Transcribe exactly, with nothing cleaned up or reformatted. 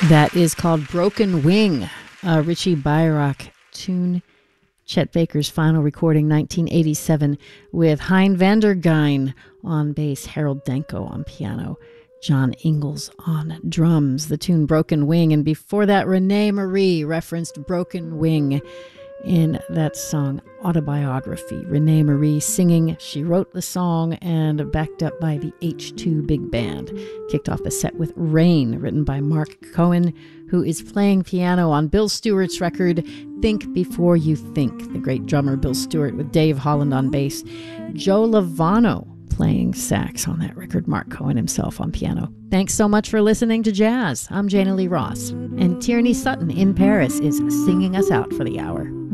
That is called Broken Wing, a Richie Bayrock tune. Chet Baker's final recording, nineteen eighty-seven, with Hein van der Geyn on bass, Harold Danko on piano, John Ingalls on drums. The tune Broken Wing, and before that, Renee Marie referenced Broken Wing in that song Autobiography. Renee Marie singing. She wrote the song and backed up by the H two Big Band. Kicked off the set with Rain, written by Mark Cohen, who is playing piano on Bill Stewart's record Think Before You Think. The great drummer Bill Stewart with Dave Holland on bass. Joe Lovano playing sax on that record. Mark Cohen himself on piano. Thanks so much for listening to Jazz. I'm Jana Lee Ross, and Tierney Sutton in Paris is singing us out for the hour.